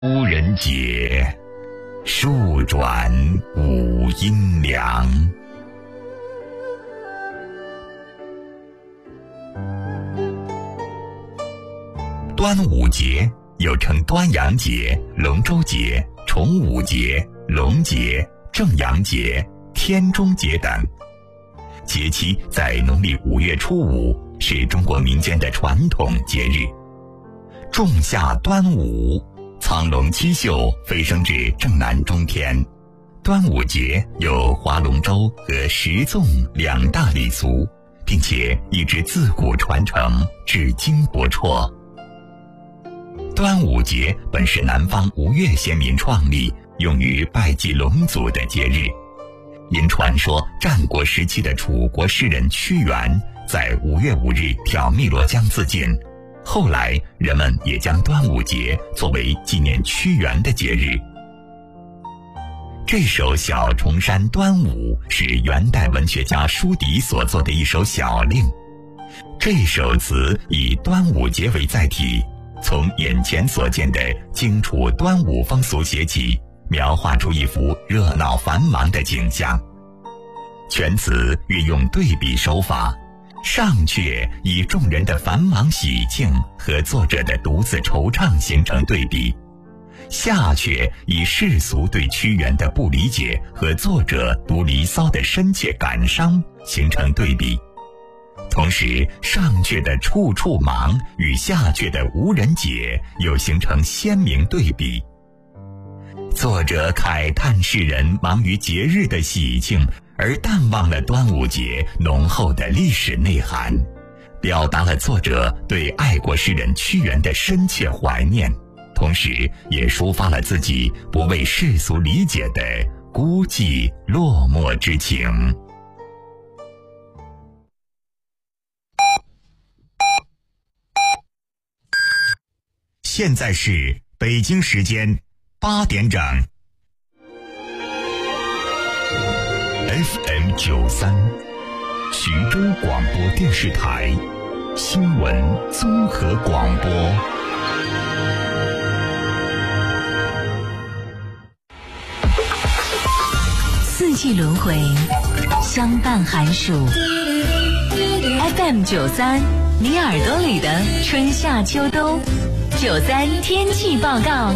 乌人解，数转五阴凉。端午节又称端阳节、龙舟节、重五节、龙节、正阳节、天中节等。节期在农历5月初5，是中国民间的传统节日。仲夏端午，苍龙七宿飞升至正南中天。端午节有划龙舟和食粽2大礼俗，并且一直自古传承，至今不辍。端午节本是南方吴越先民创立，用于拜祭龙祖的节日。因传说战国时期的楚国诗人屈原在5月5日挑汨罗江自尽，后来人们也将端午节作为纪念屈原的节日。这首《小重山端午》是元代文学家舒笛所作的一首小令。这首词以端午节为载体，从眼前所见的荆楚端午风俗写起，描画出一幅热闹繁忙的景象。全词运用对比手法，上阙以众人的繁忙喜庆和作者的独自惆怅形成对比，下阙以世俗对屈原的不理解和作者读《离骚》的深切感伤形成对比。同时，上阙的处处忙与下阙的无人解又形成鲜明对比。作者慨叹世人忙于节日的喜庆，而淡忘了端午节浓厚的历史内涵，表达了作者对爱国诗人屈原的深切怀念，同时也抒发了自己不为世俗理解的孤寂落寞之情。现在是北京时间8点整。FM 93，徐州广播电视台新闻综合广播。 四季轮回，相伴寒暑。FM 93，你耳朵里的春夏秋冬。93天气报告，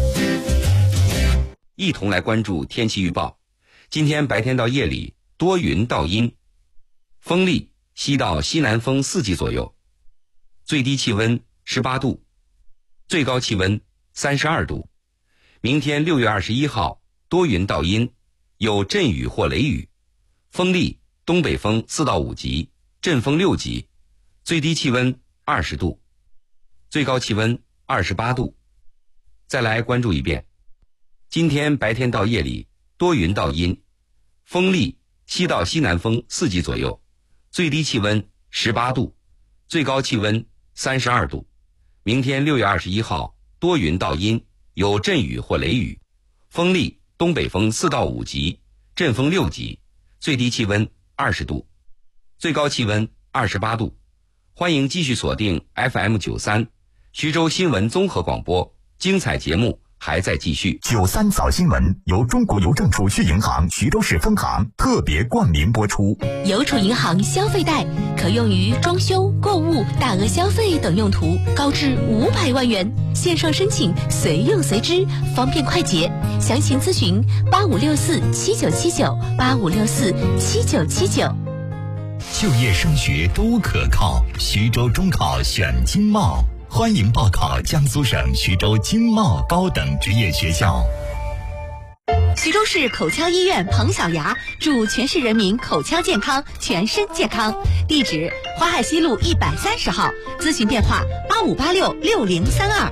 一同来关注天气预报。今天白天到夜里多云到阴，风力西到西南风4级左右，最低气温18度，最高气温32度。明天6月21号多云到阴，有阵雨或雷雨，风力东北风4到5级，阵风6级，最低气温20度，最高气温28度。再来关注一遍，今天白天到夜里多云到阴，风力西到西南风4级左右，最低气温18度，最高气温32度。明天6月21号多云到阴，有阵雨或雷雨，风力东北风4到5级，阵风6级，最低气温20度，最高气温28度。欢迎继续锁定 FM 93徐州新闻综合广播，精彩节目还在继续。 93早新闻由中国邮政储蓄银行徐州市分行特别冠名播出。 邮储银行消费贷可用于装修、购物、大额消费等用途，高至500万元，线上申请随用随支，方便快捷。详情咨询85647979，85647979。 就业升学都可靠，徐州中考选经贸，欢迎报考江苏省徐州经贸高等职业学校。 徐州市口腔医院彭小牙祝全市人民口腔健康，全身健康。地址：淮海西路130号，咨询电话85866032。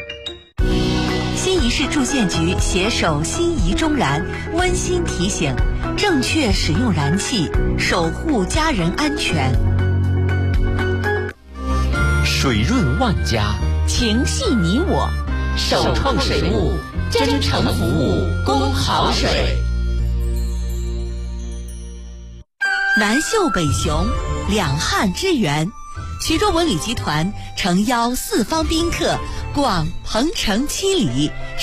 新沂市住建局携手新沂中燃温馨提醒：正确使用燃气，守护家人安全。 水润万家， 情系你我， 首创水务，真诚服务，供好水。 南秀北雄，两汉之源。徐州文旅集团诚邀4方宾客逛鹏城7里。